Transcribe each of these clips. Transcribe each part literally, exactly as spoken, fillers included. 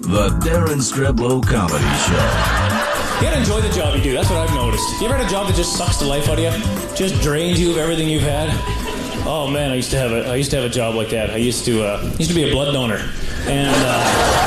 The Darren Streblow Comedy Show. You gotta enjoy the job you do. That's what I've noticed. You ever had a job that just sucks the life out of you? Just drains you of everything you've had? Oh man, I used to have a I used to have a job like that. I used to uh, used to be a blood donor, and uh,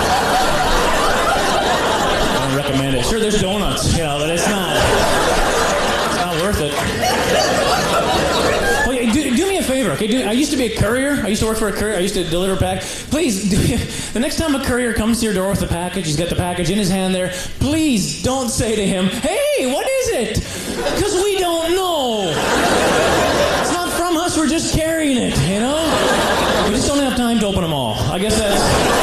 I don't recommend it. Sure, there's donuts, you know, but it's not it's not worth it. Well, yeah, do, do me a favor, okay? Do, I used to be a courier. I used to work for a courier. I used to deliver pack. Please, do you, the next time a courier comes to your door with a package, he's got the package in his hand there. Please don't say to him, "Hey, what is it?" Because we don't know. It's not from us. We're just carrying it, you know? We just don't have time to open them all. I guess that's...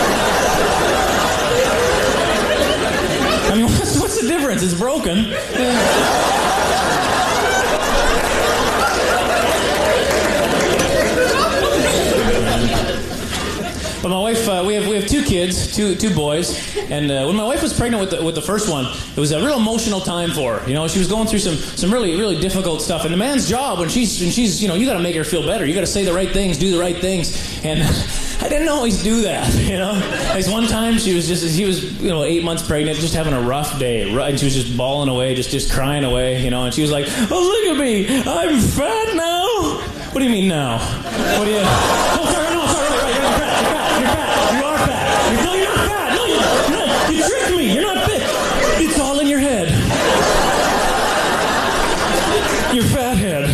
I mean, what's, what's the difference? It's broken. But my wife, uh, we have we have two kids, two two boys, and uh, when my wife was pregnant with the, with the first one, it was a real emotional time for her. You know, she was going through some some really really difficult stuff. And the man's job when she's when she's you know you got to make her feel better. You got to say the right things, do the right things, and I didn't always do that. You know, like one time she was just she was you know eight months pregnant, just having a rough day, and she was just bawling away, just just crying away. You know, and she was like, "Oh, look at me, I'm fat now." What do you mean now? What do you? Oh, sorry, no, sorry, right, right, you're fat. You're fat. You are fat. No, you're not fat. No, you're not. You tricked me. You're not fit. It's all in your head. Your fat head.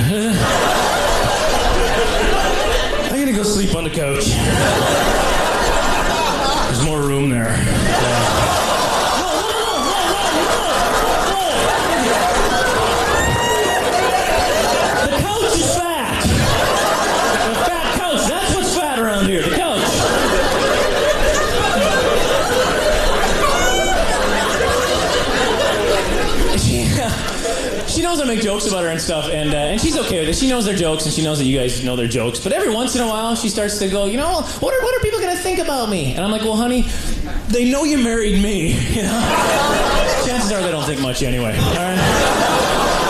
I'm gonna go sleep on the couch. There's more room there. Yeah. The couch is fat. The fat couch. That's what's fat around here. The couch. She knows I make jokes about her and stuff, and uh, and she's okay with it. She knows their jokes, and she knows that you guys know their jokes. But every once in a while, she starts to go, you know, what are what are people going to think about me? And I'm like, well, honey, they know you married me. You know, chances are they don't think much anyway. All right.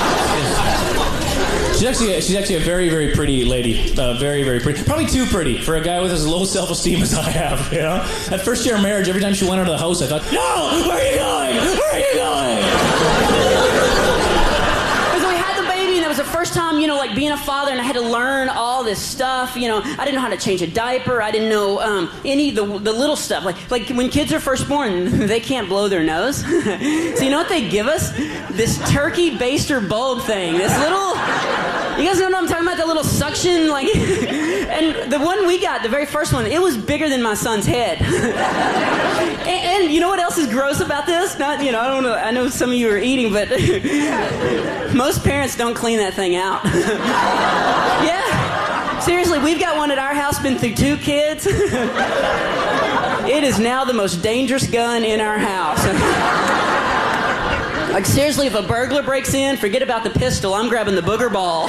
She's actually a, she's actually a very very pretty lady, uh, very very pretty, probably too pretty for a guy with as low self-esteem as I have. You know, that first year of marriage, every time she went out of the house, I thought, no, where are you going? Where are you going? The first time, you know, like being a father, and I had to learn all this stuff. You know, I didn't know how to change a diaper. I didn't know um, any of the, the little stuff. Like, like when kids are first born, they can't blow their nose. So you know what they give us? This turkey baster bulb thing. This little, you guys know what I'm talking about? That little suction, like, and the one we got, the very first one, it was bigger than my son's head. and, and you know what else is gross about this? Not, you know, I don't know. I know some of you are eating, but most parents don't clean that thing out. Yeah. Seriously, we've got one at our house, been through two kids. It is now the most dangerous gun in our house. Like, seriously, if a burglar breaks in, forget about the pistol. I'm grabbing the booger ball.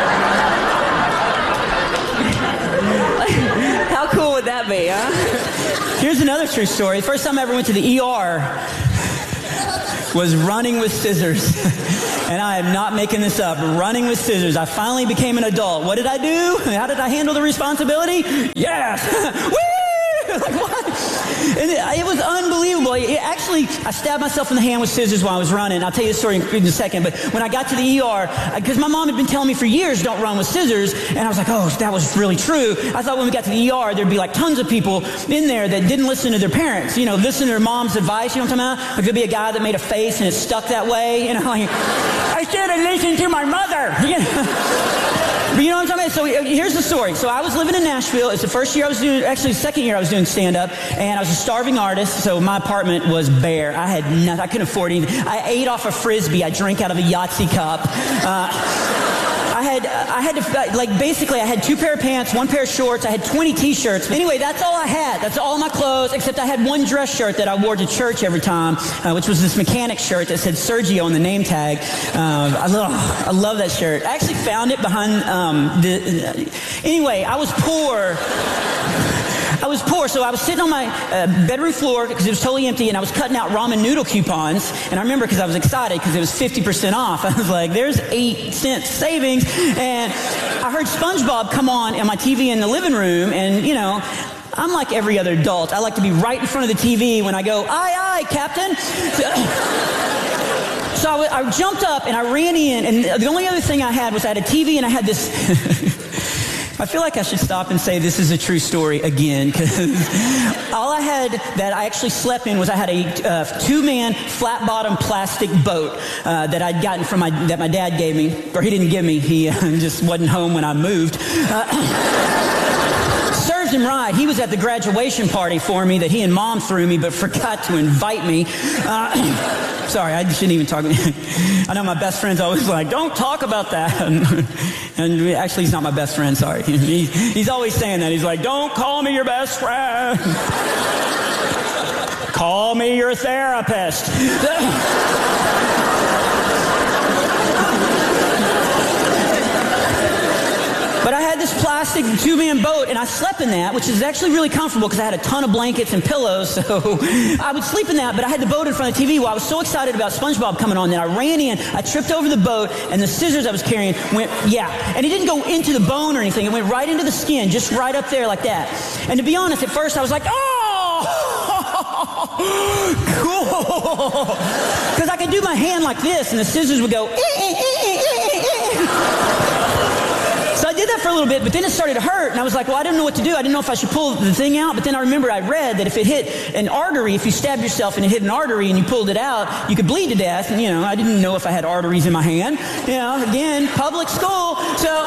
How cool would that be, huh? Here's another true story. The first time I ever went to the E R was running with scissors. And I am not making this up. Running with scissors. I finally became an adult. What did I do? How did I handle the responsibility? Yes! Woo! Like, what? And it, it was unbelievable. It, actually, I stabbed myself in the hand with scissors while I was running. I'll tell you the story in, in a second. But when I got to the E R, because my mom had been telling me for years, don't run with scissors. And I was like, oh, that was really true. I thought when we got to the E R, there'd be like tons of people in there that didn't listen to their parents. You know, listen to their mom's advice. You know what I'm talking about? Like, there'd be a guy that made a face and it stuck that way. You know, like, I should have listened to my mother. You know? But you know what I'm talking about? So here's the story. So I was living in Nashville. It's the first year I was doing, actually the second year I was doing stand-up, and I was a starving artist, so my apartment was bare. I had nothing. I couldn't afford anything. I ate off a Frisbee. I drank out of a Yahtzee cup. Uh, I had, I had to, like, basically I had two pair of pants, one pair of shorts. I had twenty t-shirts. But anyway, that's all I had. That's all my clothes, except I had one dress shirt that I wore to church every time, uh, which was this mechanic shirt that said Sergio on the name tag. Uh, I, love, I love that shirt. I actually found it behind um, the... Uh, anyway, I was poor... I was poor, so I was sitting on my uh, bedroom floor because it was totally empty, and I was cutting out ramen noodle coupons. And I remember because I was excited because it was fifty percent off. I was like, there's eight cents savings. And I heard SpongeBob come on in my T V in the living room, and, you know, I'm like every other adult. I like to be right in front of the T V when I go, aye, aye, Captain. So I, I jumped up and I ran in, and the only other thing I had was I had a T V and I had this... I feel like I should stop and say this is a true story again, because all I had that I actually slept in was I had a uh, two-man flat-bottom plastic boat uh, that I'd gotten from my that my dad gave me, or he didn't give me. He uh, just wasn't home when I moved. Uh, serves him right. He was at the graduation party for me that he and Mom threw me, but forgot to invite me. Uh, Sorry, I shouldn't even talk. I know my best friend's always like, don't talk about that. And actually, he's not my best friend, sorry. He, he's always saying that. He's like, don't call me your best friend. Call me your therapist. But I had this plastic two-man boat, and I slept in that, which is actually really comfortable because I had a ton of blankets and pillows, so I would sleep in that, but I had the boat in front of the T V. Well, I was so excited about SpongeBob coming on that I ran in, I tripped over the boat, and the scissors I was carrying went, yeah, and it didn't go into the bone or anything. It went right into the skin, just right up there like that. And to be honest, at first I was like, oh! Cool! Because I could do my hand like this, and the scissors would go, eh, eh, eh, eh, eh. So I did that for a little bit, but then it started to hurt, and I was like, well, I didn't know what to do. I didn't know if I should pull the thing out, but then I remember I read that if it hit an artery, if you stabbed yourself and it hit an artery and you pulled it out, you could bleed to death, and, you know, I didn't know if I had arteries in my hand. You know, again, public school, so...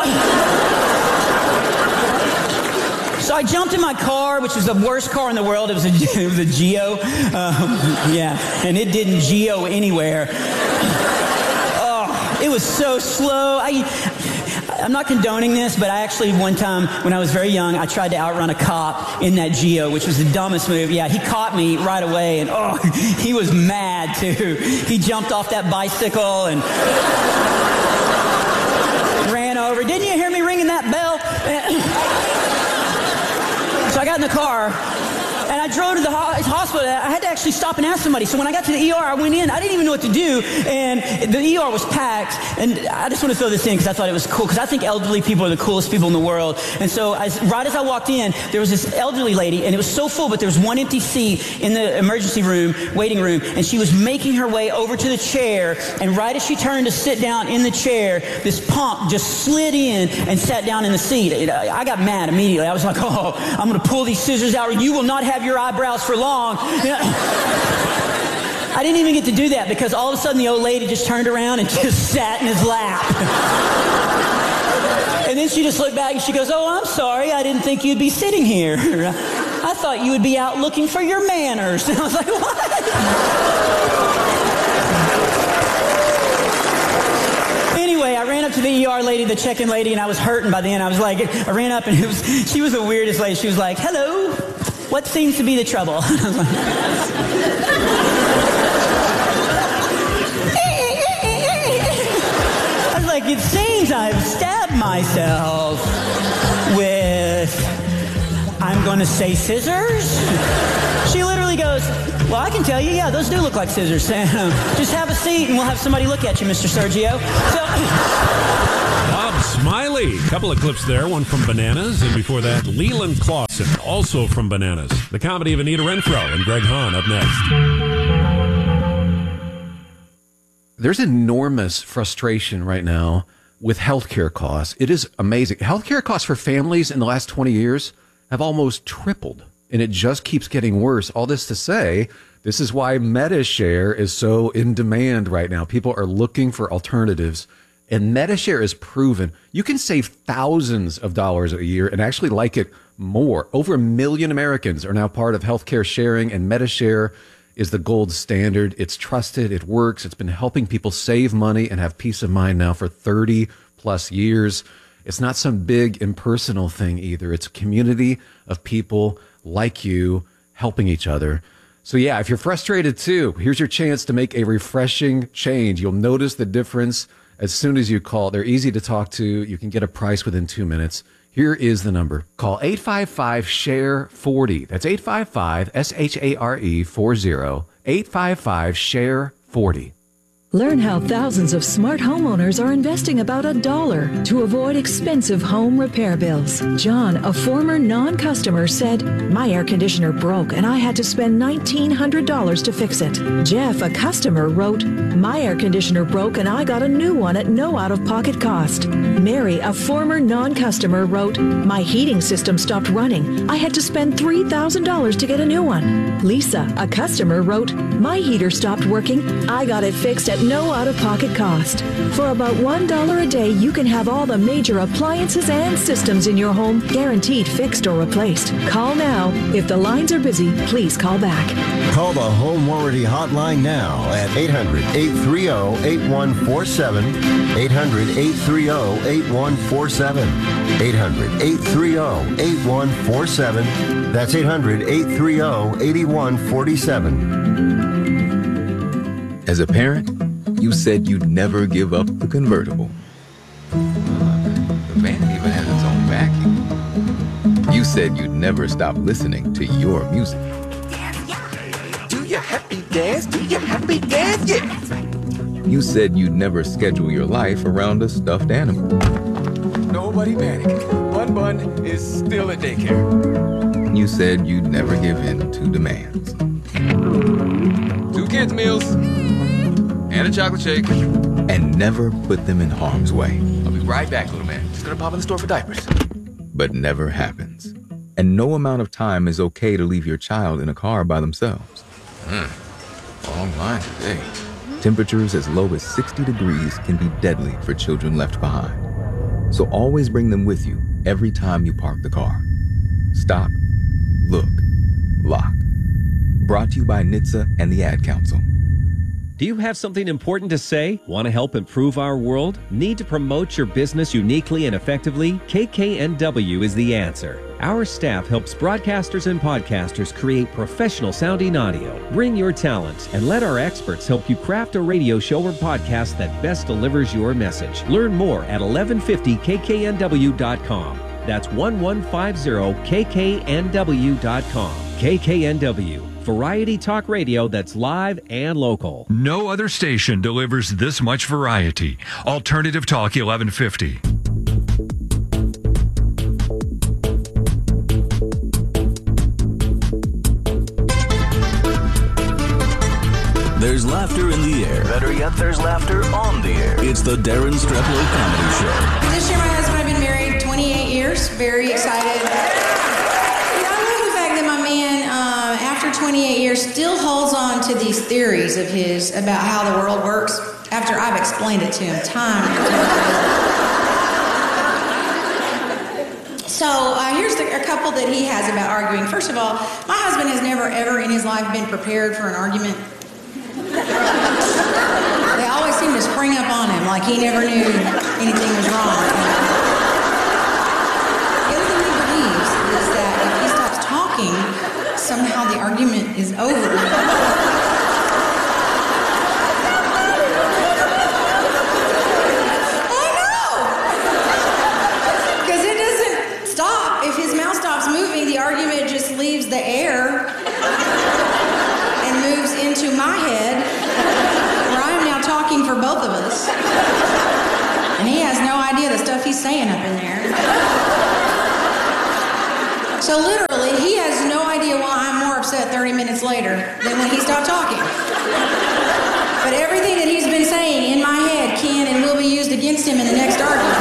So I jumped in my car, which was the worst car in the world. It was a, it was a Geo. Um, yeah, and it didn't Geo anywhere. Oh, it was so slow. I... I'm not condoning this, but I actually, one time when I was very young, I tried to outrun a cop in that Geo, which was the dumbest move. Yeah, he caught me right away, and oh, he was mad too. He jumped off that bicycle and ran over. Didn't you hear me ringing that bell? So I got in the car, and I drove to the ho- hospital. I had to actually stop and ask somebody. So when I got to the E R, I went in. I didn't even know what to do, and the E R was packed. And I just want to throw this in because I thought it was cool, because I think elderly people are the coolest people in the world. And so as, right as I walked in, there was this elderly lady, and it was so full, but there was one empty seat in the emergency room, waiting room, and she was making her way over to the chair, and right as she turned to sit down in the chair, this pump just slid in and sat down in the seat. I got mad immediately. I was like, oh, I'm going to pull these scissors out, or you will not have your eyebrows for long. I didn't even get to do that because all of a sudden the old lady just turned around and just sat in his lap. And then she just looked back and she goes, oh, I'm sorry, I didn't think you'd be sitting here. I thought you would be out looking for your manners. And I was like, what? Anyway, I ran up to the E R lady, the check-in lady, and I was hurting by then. I was like, I ran up and it was, she was the weirdest lady. She was like, hello, what seems to be the trouble? I was like, I was like, it seems I've stabbed myself with, I'm going to say scissors? She literally goes, well, I can tell you, yeah, those do look like scissors. Just have a seat and we'll have somebody look at you, Mister Sergio. So... Bob Smiley. A couple of clips there, one from Bananas, and before that, Leland Clausen, also from Bananas. The comedy of Anita Renfro and Greg Hahn up next. There's enormous frustration right now with healthcare costs. It is amazing. Healthcare costs for families in the last twenty years have almost tripled, and it just keeps getting worse. All this to say, this is why MediShare is so in demand right now. People are looking for alternatives, and MediShare is proven. You can save thousands of dollars a year and actually like it more. Over a million Americans are now part of healthcare sharing, and MediShare is the gold standard. It's trusted. It works. It's been helping people save money and have peace of mind now for thirty plus years. It's not some big impersonal thing either. It's a community of people like you helping each other. So yeah, if you're frustrated too, here's your chance to make a refreshing change. You'll notice the difference as soon as you call. They're easy to talk to. You can get a price within two minutes. Here is the number. Call eight five five, S H A R E, forty. That's eight five five, S H A R E, forty. eight five five, S H A R E, forty. Learn how thousands of smart homeowners are investing about a dollar to avoid expensive home repair bills. John, a former non-customer, said, "My air conditioner broke and I had to spend nineteen hundred dollars to fix it." Jeff, a customer, wrote, "My air conditioner broke and I got a new one at no out-of-pocket cost." Mary, a former non-customer, wrote, "My heating system stopped running. I had to spend three thousand dollars to get a new one." Lisa, a customer, wrote, "My heater stopped working. I got it fixed at no out-of-pocket cost." For about one dollar a day, you can have all the major appliances and systems in your home guaranteed fixed or replaced. Call now. If the lines are busy, please call back. Call the Home Warranty Hotline now at eight hundred, eight three zero, eight one four seven, eight hundred, eight three zero, eight one four seven, eight hundred, eight three zero, eight one four seven. That's eight hundred, eight three zero, eight one four seven. As a parent, you said you'd never give up the convertible. Uh, the van even has its own vacuum. You said you'd never stop listening to your music. Do your happy dance, do your happy dance, yeah. You said you'd never schedule your life around a stuffed animal. Nobody panic. Bun Bun is still at daycare. You said you'd never give in to demands. Two kids' meals. And a chocolate shake. And never put them in harm's way. I'll be right back, little man. Just gonna pop in the store for diapers. But never happens. And no amount of time is okay to leave your child in a car by themselves. Hmm. Long line today. Temperatures as low as sixty degrees can be deadly for children left behind. So always bring them with you every time you park the car. Stop, look, lock. Brought to you by N H T S A and the Ad Council. Do you have something important to say? Want to help improve our world? Need to promote your business uniquely and effectively? K K N W is the answer. Our staff helps broadcasters and podcasters create professional sounding audio. Bring your talent and let our experts help you craft a radio show or podcast that best delivers your message. Learn more at eleven fifty K K N W dot com. That's eleven fifty K K N W dot com. K K N W. Variety talk radio that's live and local. No other station delivers this much variety. Alternative Talk eleven fifty. There's laughter in the air. Better yet, there's laughter on the air. It's the Darren Streplow Comedy Show. This year, my husband and I have been married twenty-eight years. Very excited. After twenty-eight years, still holds on to these theories of his about how the world works after I've explained it to him time and time. So uh, here's the, a couple that he has about arguing. First of all, my husband has never ever in his life been prepared for an argument. They always seem to spring up on him like he never knew anything was wrong. The other thing he believes is that if he stops talking, somehow the argument is over. I know! Because it doesn't stop. If his mouth stops moving, the argument just leaves the air and moves into my head, where I am now talking for both of us. And he has no idea the stuff he's saying up in there. So literally, he has no idea why I'm more upset thirty minutes later than when he stopped talking. But everything that he's been saying in my head can and will be used against him in the next argument.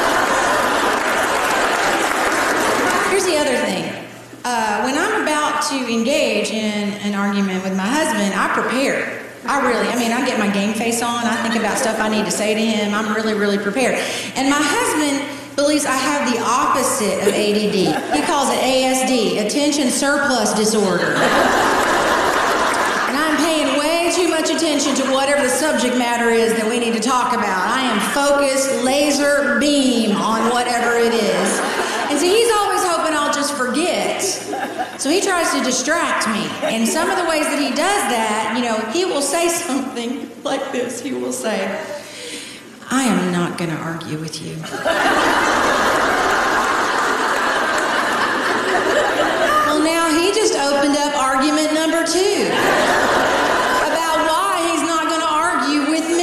Here's the other thing. Uh, when I'm about to engage in an argument with my husband, I prepare. I really, I mean, I get my game face on. I think about stuff I need to say to him. I'm really, really prepared. And my husband believes I have the opposite of A D D. He calls it A S D, Attention Surplus Disorder. And I'm paying way too much attention to whatever the subject matter is that we need to talk about. I am focused, laser beam on whatever it is. And so he's always hoping I'll just forget. So he tries to distract me. And some of the ways that he does that, you know, he will say something like this. He will say, "I am not going to argue with you." Well, now he just opened up argument number two about why he's not going to argue with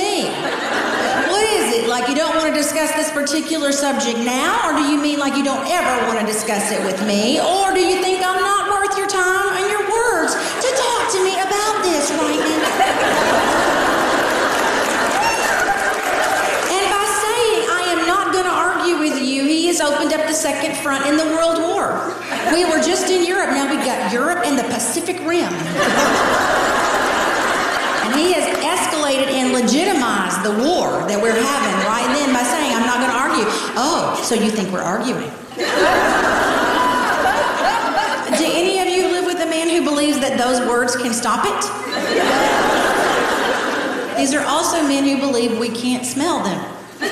particular subject now, or do you mean like you don't ever want to discuss it with me? Or do you think I'm not worth your time and your words to talk to me about this right now? With you, he has opened up the second front in the World War. We were just in Europe. Now we've got Europe and the Pacific Rim. And he has escalated and legitimized the war that we're having right then by saying, I'm not going to argue. Oh, so you think we're arguing? Do any of you live with a man who believes that those words can stop it? These are also men who believe we can't smell them.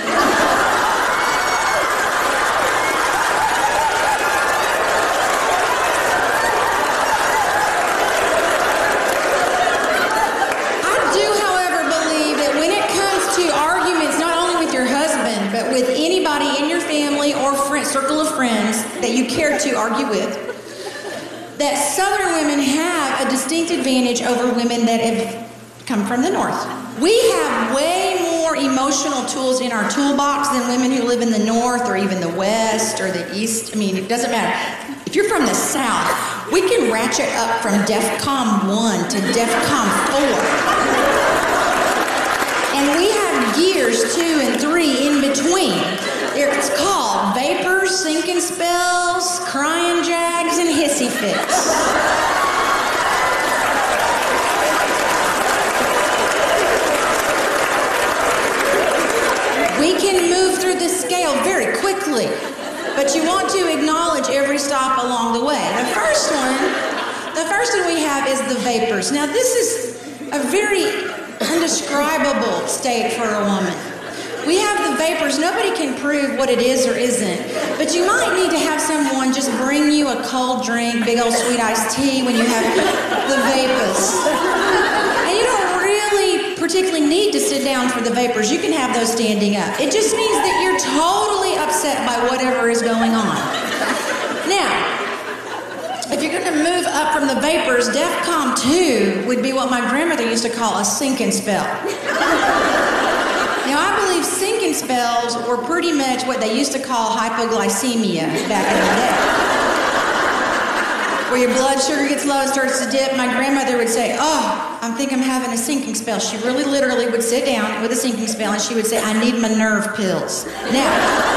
With anybody in your family or friend, circle of friends that you care to argue with, that Southern women have a distinct advantage over women that have come from the North. We have way more emotional tools in our toolbox than women who live in the North or even the West or the East. I mean, it doesn't matter. If you're from the South, we can ratchet up from DEFCON one to DEFCON four. And we have gears two and three in between. It's called vapors, sinking spells, crying jags, and hissy fits. We can move through the scale very quickly, but you want to acknowledge every stop along the way. The first one, the first one we have is the vapors. Now this is a very undescribable state for a woman. We have the vapors. Nobody can prove what it is or isn't. But you might need to have someone just bring you a cold drink, big old sweet iced tea when you have the vapors. And you don't really particularly need to sit down for the vapors. You can have those standing up. It just means that you're totally upset by whatever is going on. Now, if you're going to move up from the vapors, DEFCON two would be what my grandmother used to call a sinking spell. Now, I believe sinking spells were pretty much what they used to call hypoglycemia back in the day. Where your blood sugar gets low and starts to dip. My grandmother would say, oh, I think I'm having a sinking spell. She really literally would sit down with a sinking spell and she would say, I need my nerve pills. Now,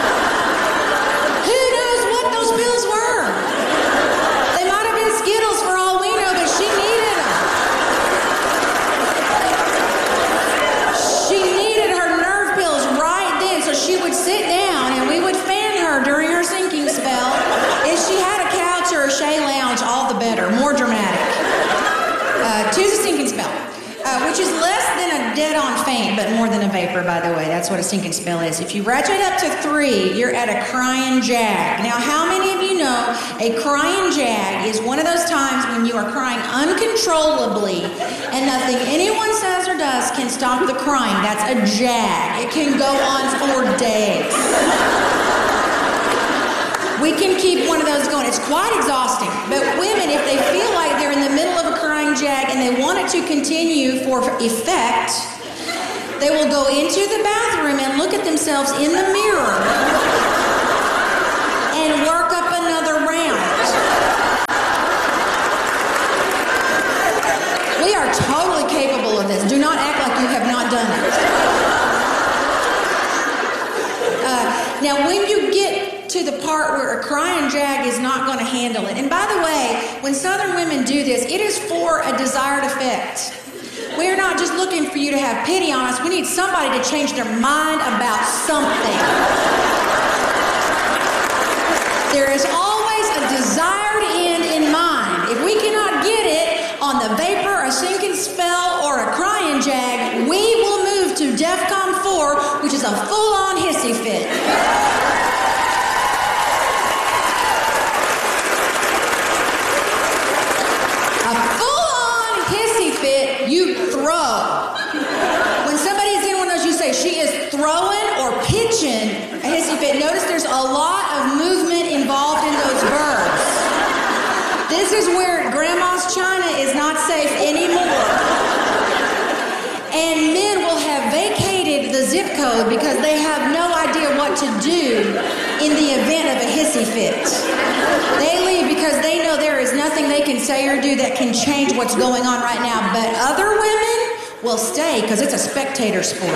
more dramatic. Uh, two's a sinking spell, uh, which is less than a dead-on faint, but more than a vapor, by the way. That's what a sinking spell is. If you ratchet up to three, you're at a crying jag. Now, how many of you know a crying jag is one of those times when you are crying uncontrollably and nothing anyone says or does can stop the crying? That's a jag. It can go on for days. We can keep one of those going. It's quite exhausting. But women, if they feel like they're in the middle of a crying jag and they want it to continue for effect, they will go into the bathroom and look at themselves in the mirror and work up another round. We are totally capable of this. Do not act like you have not done it. Uh, now, when you get to the part where a crying jag is not going to handle it. And by the way, when Southern women do this, it is for a desired effect. We're not just looking for you to have pity on us. We need somebody to change their mind about something. There is always a desired end in mind. If we cannot get it on the vapor, a sinking spell, or a crying jag, we will move to DEFCON four, which is a full-on hissy fit. You throw. When somebody's in one of those, you say, she is throwing or pitching a hissy fit. Notice there's a lot of movement involved in those verbs. This is where grandma's china is not safe anymore. And men will have vacated the zip code because they have no idea what what to do in the event of a hissy fit. They leave because they know there is nothing they can say or do that can change what's going on right now. But other women will stay because it's a spectator sport.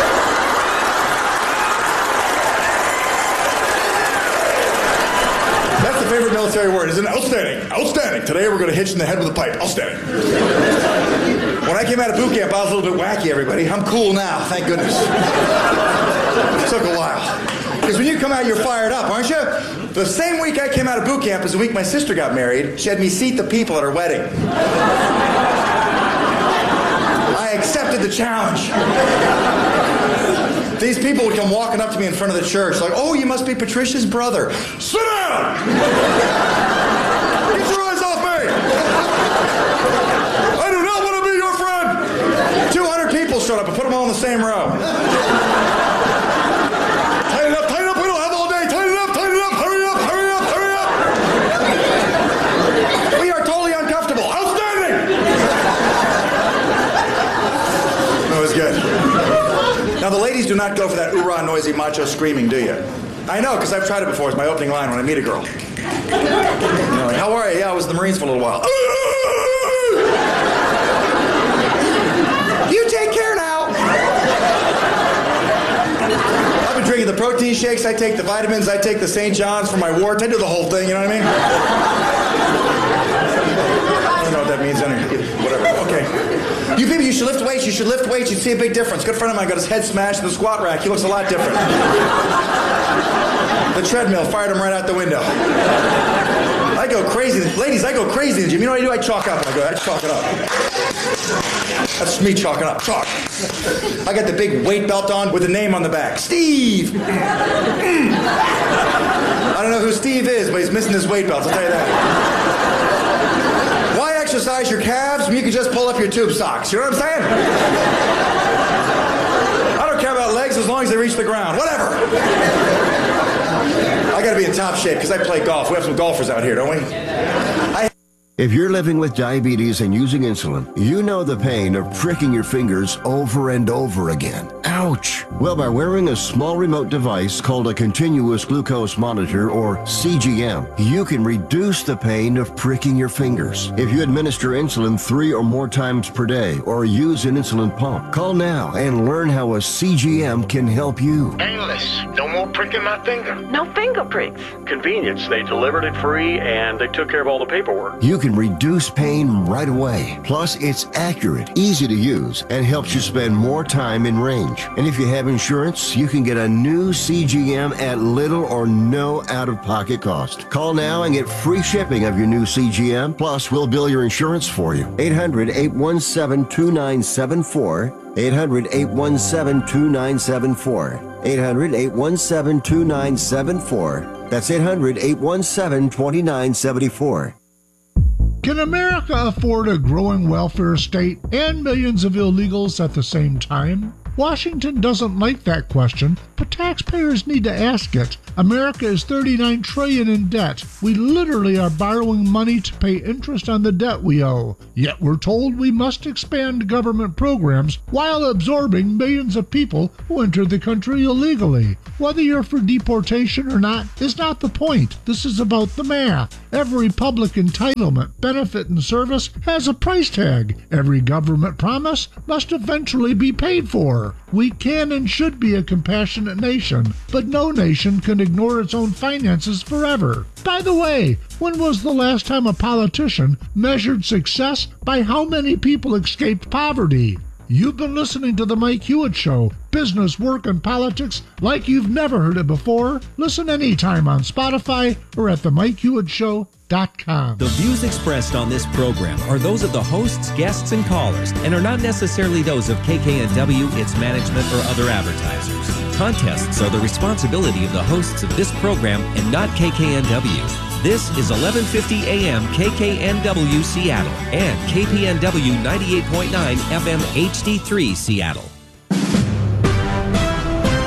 That's the favorite military word, isn't it? Outstanding. Outstanding. Today we're going to hitch in the head with a pipe. Outstanding. When I came out of boot camp, I was a little bit wacky, everybody. I'm cool now, thank goodness. It took a while. Because when you come out, you're fired up, aren't you? The same week I came out of boot camp is the week my sister got married. She had me seat the people at her wedding. I accepted the challenge. These people would come walking up to me in front of the church like, oh, you must be Patricia's brother. Sit down! Get your eyes off me! I do not want to be your friend! two hundred people showed up and put them all in the same row. Tighten up, tighten up, we don't have all day. Tighten up, tighten up, hurry up, hurry up, hurry up! We are totally uncomfortable. Outstanding! That was good. Now, the ladies do not go for that oorah noisy macho screaming, do you? I know, because I've tried it before. It's my opening line when I meet a girl. You know, like, how are you? Yeah, I was in the Marines for a little while. You take care now. I've been drinking the protein shakes. I take the vitamins. I take the Saint John's for my wart. I do the whole thing, you know what I mean? I don't know what that means. Whatever. Okay. You people, you should lift weights. You should lift weights. You'd see a big difference. Good friend of mine got his head smashed in the squat rack. He looks a lot different. The treadmill fired him right out the window. I go crazy. Ladies, I go crazy in the gym. You know what I do? I chalk up. I go, I chalk it up. That's me chalking up. Chalk. I got the big weight belt on with a name on the back. Steve! Mm. I don't know who Steve is, but he's missing his weight belt. I'll tell you that. Why exercise your calves when you can just pull up your tube socks? You know what I'm saying? I don't care about legs as long as they reach the ground. Whatever. I got to be in top shape because I play golf. We have some golfers out here, don't we? I If you're living with diabetes and using insulin, you know the pain of pricking your fingers over and over again. Ouch! Well, by wearing a small remote device called a continuous glucose monitor, or C G M, you can reduce the pain of pricking your fingers. If you administer insulin three or more times per day or use an insulin pump, call now and learn how a C G M can help you. Painless. No more pricking my finger. No finger pricks. Convenience. They delivered it free and they took care of all the paperwork. You can reduce pain right away. Plus, it's accurate, easy to use, and helps you spend more time in range. And if you have insurance, you can get a new C G M at little or no out-of-pocket cost. Call now and get free shipping of your new C G M. Plus, we'll bill your insurance for you. eight hundred, eight one seven, two nine seven four. eight hundred, eight one seven, two nine seven four. eight hundred, eight one seven, two nine seven four. That's eight hundred, eight one seven, two nine seven four. Can America afford a growing welfare state and millions of illegals at the same time? Washington doesn't like that question, but taxpayers need to ask it. America is thirty-nine trillion dollars in debt. We literally are borrowing money to pay interest on the debt we owe. Yet we're told we must expand government programs while absorbing millions of people who enter the country illegally. Whether you're for deportation or not is not the point. This is about the math. Every public entitlement, benefit, and service has a price tag. Every government promise must eventually be paid for. We can and should be a compassionate nation, but no nation can ignore its own finances forever. By the way, when was the last time a politician measured success by how many people escaped poverty? You've been listening to The Mike Hewitt Show, business, work, and politics like you've never heard it before. Listen anytime on Spotify or at the mike hewitt show dot com. The views expressed on this program are those of the hosts, guests, and callers, and are not necessarily those of K K N W, its management, or other advertisers. Contests are the responsibility of the hosts of this program and not K K N W. This is eleven fifty A M K K N W Seattle and K P N W ninety-eight point nine F M H D three Seattle.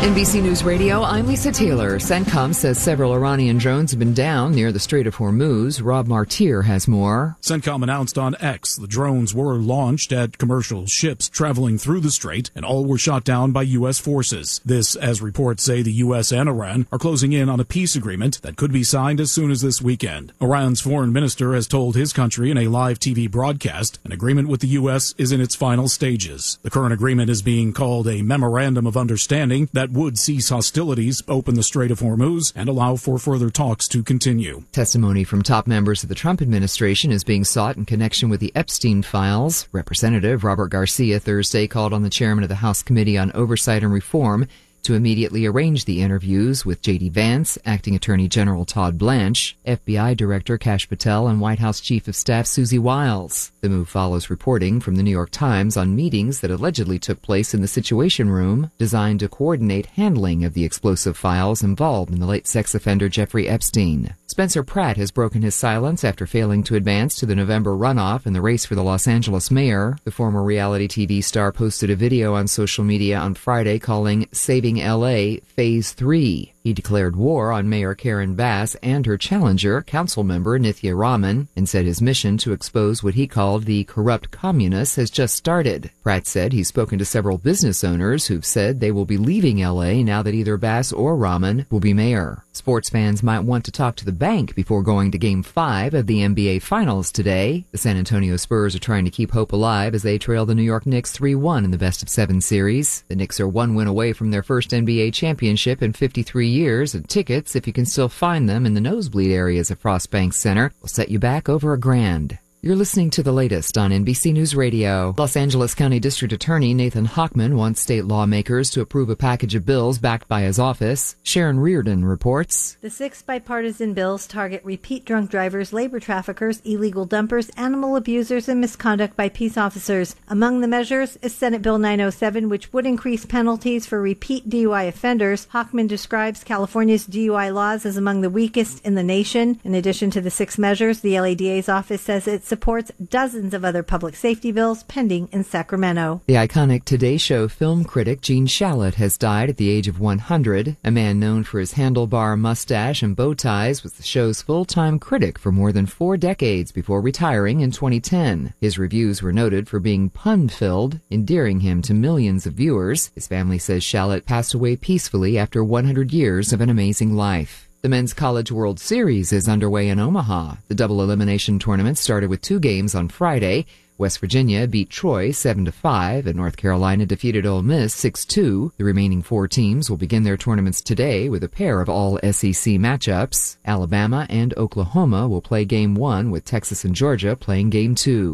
N B C News Radio, I'm Lisa Taylor. CENTCOM says several Iranian drones have been down near the Strait of Hormuz. Rob Martier has more. CENTCOM announced on X the drones were launched at commercial ships traveling through the strait, and all were shot down by U S forces. This, as reports say, the U S and Iran are closing in on a peace agreement that could be signed as soon as this weekend. Iran's foreign minister has told his country in a live T V broadcast an agreement with the U S is in its final stages. The current agreement is being called a Memorandum of Understanding that would cease hostilities, open the Strait of Hormuz, and allow for further talks to continue. Testimony from top members of the Trump administration is being sought in connection with the Epstein files. Representative Robert Garcia Thursday called on the chairman of the House Committee on Oversight and Reform to immediately arrange the interviews with J D. Vance, Acting Attorney General Todd Blanche, F B I Director Kash Patel, and White House Chief of Staff Susie Wiles. The move follows reporting from the New York Times on meetings that allegedly took place in the Situation Room, designed to coordinate handling of the explosive files involved in the late sex offender Jeffrey Epstein. Spencer Pratt has broken his silence after failing to advance to the November runoff in the race for the Los Angeles mayor. The former reality T V star posted a video on social media on Friday calling Saving L A Phase three. He declared war on Mayor Karen Bass and her challenger, councilmember Nithya Raman, and said his mission to expose what he called the corrupt communists has just started. Pratt said he's spoken to several business owners who've said they will be leaving L A now that either Bass or Raman will be mayor. Sports fans might want to talk to the bank before going to Game five of the N B A Finals today. The San Antonio Spurs are trying to keep hope alive as they trail the New York Knicks three one in the best-of-seven series. The Knicks are one win away from their first N B A championship in fifty-three years, and tickets, if you can still find them in the nosebleed areas of Frost Bank Center, will set you back over a grand. You're listening to the latest on N B C News Radio. Los Angeles County District Attorney Nathan Hochman wants state lawmakers to approve a package of bills backed by his office. Sharon Reardon reports. The six bipartisan bills target repeat drunk drivers, labor traffickers, illegal dumpers, animal abusers, and misconduct by peace officers. Among the measures is Senate Bill nine oh seven, which would increase penalties for repeat D U I offenders. Hochman describes California's D U I laws as among the weakest in the nation. In addition to the six measures, the L A D A's office says it's supports dozens of other public safety bills pending in Sacramento. The iconic Today Show film critic Gene Shalit has died at the age of one hundred. A man known for his handlebar mustache and bow ties was the show's full-time critic for more than four decades before retiring in twenty ten. His reviews were noted for being pun-filled, endearing him to millions of viewers. His family says Shalit passed away peacefully after one hundred years of an amazing life. The Men's College World Series is underway in Omaha. The double elimination tournament started with two games on Friday. West Virginia beat Troy seven to five, and North Carolina defeated Ole Miss six two. The remaining four teams will begin their tournaments today with a pair of all S E C matchups. Alabama and Oklahoma will play game one, with Texas and Georgia playing game two.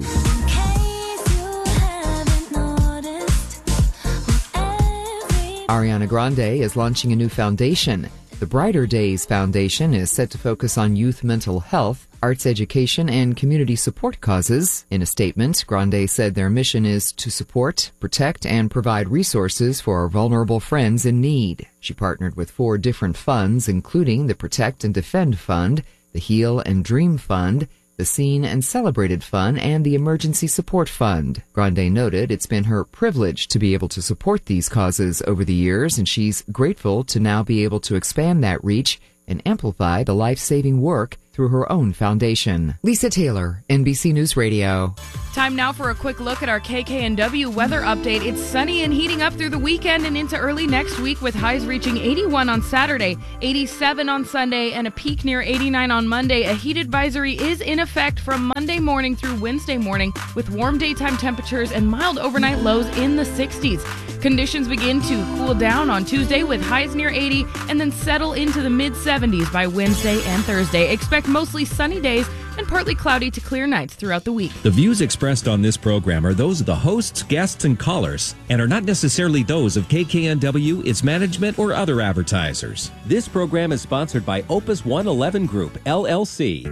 Ariana Grande is launching a new foundation. The Brighter Days Foundation is set to focus on youth mental health, arts education, and community support causes. In a statement, Grande said their mission is to support, protect, and provide resources for our vulnerable friends in need. She partnered with four different funds, including the Protect and Defend Fund, the Heal and Dream Fund, the Seen and Celebrated Fund, and the Emergency Support Fund. Grande noted it's been her privilege to be able to support these causes over the years, and she's grateful to now be able to expand that reach and amplify the life-saving work through her own foundation. Lisa Taylor, N B C News Radio. Time now for a quick look at our K K N W weather update. It's sunny and heating up through the weekend and into early next week, with highs reaching eighty-one on Saturday, eighty-seven on Sunday, and a peak near eighty-nine on Monday. A heat advisory is in effect from Monday morning through Wednesday morning, with warm daytime temperatures and mild overnight lows in the sixties. Conditions begin to cool down on Tuesday with highs near eighty and then settle into the mid seventies by Wednesday and Thursday. Expect mostly sunny days and partly cloudy to clear nights throughout the week. The views expressed on this program are those of the hosts, guests, and callers, and are not necessarily those of K K N W, its management, or other advertisers. This program is sponsored by Opus one eleven Group, L L C.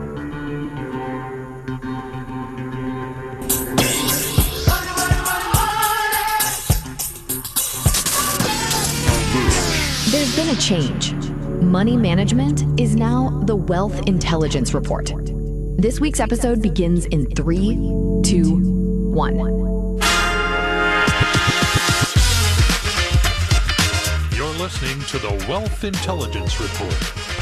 There's been a change. Money management is now the Wealth Intelligence Report. This week's episode begins in three, two, one. You're listening to the Wealth Intelligence Report,